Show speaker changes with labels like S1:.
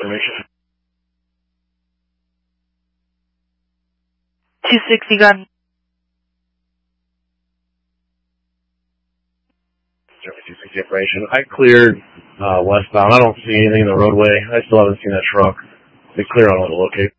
S1: information.
S2: 260 gun.
S1: 260 information. I cleared westbound. I don't see anything in the roadway. I still haven't seen that truck. They clear on all the locate.